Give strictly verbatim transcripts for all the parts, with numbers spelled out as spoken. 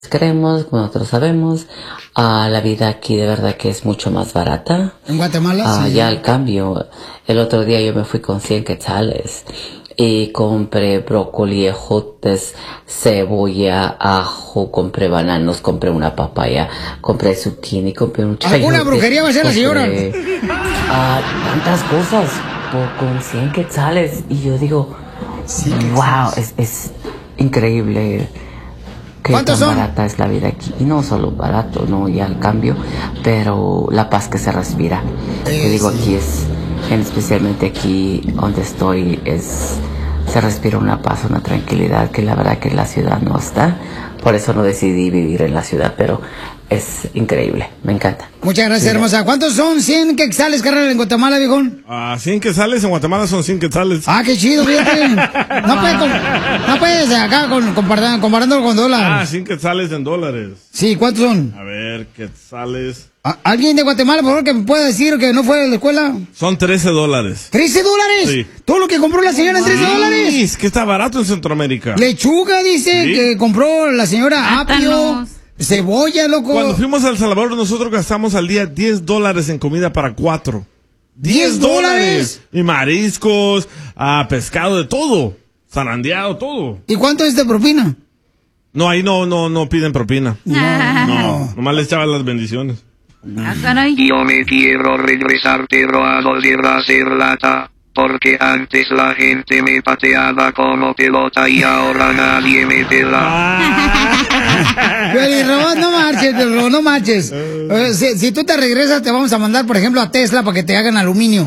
creemos, como nosotros sabemos, uh, la vida aquí de verdad que es mucho más barata. ¿En Guatemala? Uh, sí. Ya al cambio, el otro día yo me fui con cien quetzales y compré brócoli, ejotes, cebolla, ajo, compré bananos, compré una papaya, compré zucchini, compré un chayote. ¿Alguna brujería va a hacer la señora? Uh, tantas cosas por, con cien quetzales y yo digo, sí, wow, es, es increíble. Qué tan son? Barata es la vida aquí. Y no solo barato, no, ya al cambio, pero la paz que se respira. Eh, Te digo, sí. Aquí es, en, especialmente aquí donde estoy, es se respira una paz, una tranquilidad que la verdad que en la ciudad no está. Por eso no decidí vivir en la ciudad, pero es increíble, me encanta. Muchas gracias, sí, hermosa. ¿Cuántos son cien quetzales, carnal, en Guatemala, viejón? Ah, uh, cien quetzales en Guatemala son cien quetzales. Ah, qué chido, fíjate. No puedes, no puedes acá con, comparando, comparándolo con dólares. Ah, cien quetzales en dólares. Sí, ¿cuántos son? A ver, quetzales. ¿Alguien de Guatemala, por favor, que me pueda decir que no fue a la escuela? Son trece dólares. ¿trece dólares? Sí. ¿Todo lo que compró la señora en trece dólares? Sí, es que está barato en Centroamérica. Lechuga, dice, ¿sí? Que compró la señora apio. Cebolla, loco. Cuando fuimos a El Salvador, nosotros gastamos al día diez dólares en comida para cuatro. ¿diez dólares? Y mariscos, uh, pescado, de todo. Zarandeado, todo. ¿Y cuánto es de propina? No, ahí no, no, no piden propina. No. No, nomás les echaban las bendiciones. Ah, caray. Yo me quiero regresar, pero a volver a ser lata. Porque antes la gente me pateaba como pelota y ahora nadie me pela. Pero no marches, pero no marches. Uh, si, si tú te regresas, te vamos a mandar, por ejemplo, a Tesla para que te hagan aluminio.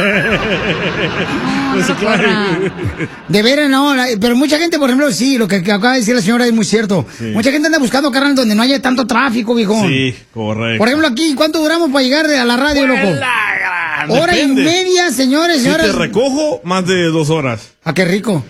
De veras, no. Pero mucha gente, por ejemplo, sí, lo que acaba de decir la señora es muy cierto. Sí. Mucha gente anda buscando carnal donde no haya tanto tráfico, viejón. Sí, correcto. Por ejemplo, aquí, ¿cuánto duramos para llegar a la radio, loco? Hora y media, señores, señores. Si te recojo, más de dos horas. Ah, qué rico.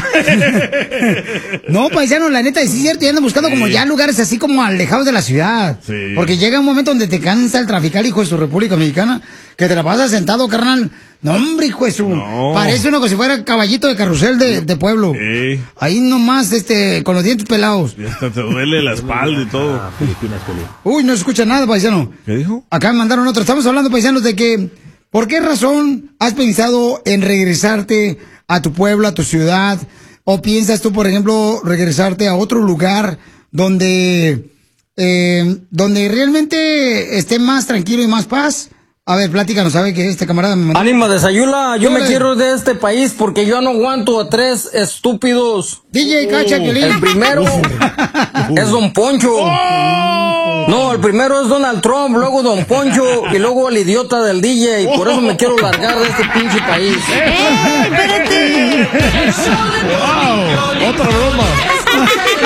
No, paisano, la neta, sí es cierto, y andan buscando sí. como ya lugares así como alejados de la ciudad. Sí. Porque llega un momento donde te cansa el traficar, hijo de su República Mexicana, que te la pasas sentado, carnal. No, hombre, hijo de su... No. Parece uno como si fuera caballito de carrusel de, de pueblo. Sí. Ahí nomás, este, con los dientes pelados. Y hasta te duele la espalda y todo. Uy, no se escucha nada, paisano. ¿Qué dijo? Acá me mandaron otro. Estamos hablando, paisanos, de que... ¿Por qué razón has pensado en regresarte a tu pueblo, a tu ciudad? ¿O piensas tú, por ejemplo, regresarte a otro lugar donde, eh, donde realmente esté más tranquilo y más paz? A ver, pláticanos, ¿sabe que este camarada me mandó? Ánima de Sayula, yo me quiero de este país porque yo no aguanto a tres estúpidos. D J Cacha, Piolín. El primero es Don Poncho. No, el primero es Donald Trump, luego Don Poncho y luego el idiota del D J. Y por eso me quiero largar de este pinche país. ¡Eh, espérate! ¡Wow! ¡Otra broma!